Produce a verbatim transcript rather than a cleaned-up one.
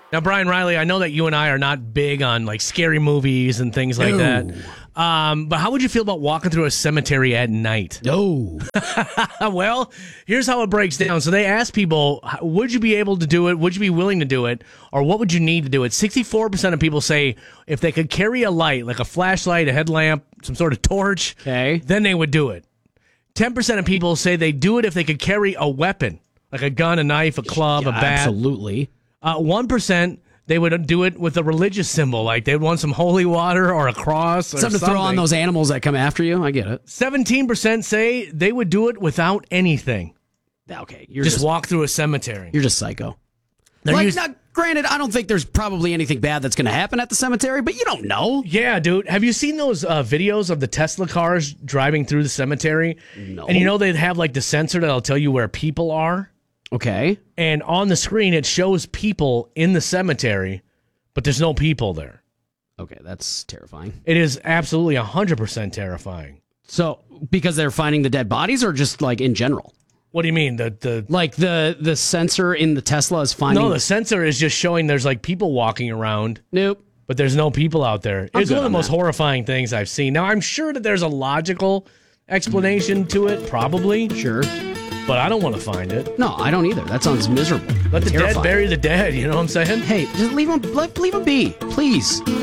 Now, Brian Riley, I know that you and I are not big on like scary movies and things like No. that. Um, but how would you feel about walking through a cemetery at night? No. Well, here's how it breaks down. So they asked people, would you be able to do it? Would you be willing to do it? Or what would you need to do it? sixty-four percent of people say if they could carry a light, like a flashlight, a headlamp, some sort of torch, Okay. then they would do it. ten percent of people say they do it if they could carry a weapon, like a gun, a knife, a club, a bat. Absolutely. Uh, one percent, they would do it with a religious symbol, like they'd want some holy water or a cross or Something to something. throw on those animals that come after you. I get it. seventeen percent say they would do it without anything. Okay. You're Just, just, walk through a cemetery. you're just psycho. They're Like, used- now, granted, I don't think there's probably anything bad that's going to happen at the cemetery, but you don't know. Yeah, dude. Have you seen those uh, videos of the Tesla cars driving through the cemetery? No. And you know they'd have like the sensor that'll tell you where people are? Okay. And on the screen, it shows people in the cemetery, but there's no people there. Okay, that's terrifying. It is absolutely one hundred percent terrifying. So, because they're finding the dead bodies, or just like in general? What do you mean? The the Like the the sensor in the Tesla is finding. No, the sensor is just showing there's like people walking around, Nope. but there's no people out there. I'm It's good one of the on most that. horrifying things I've seen. Now, I'm sure that there's a logical explanation to it, probably, Sure. but I don't want to find it. No, I don't either. That sounds miserable. Let the Terrifying. dead bury the dead, you know what I'm saying? Hey, just leave them. Leave them be, please.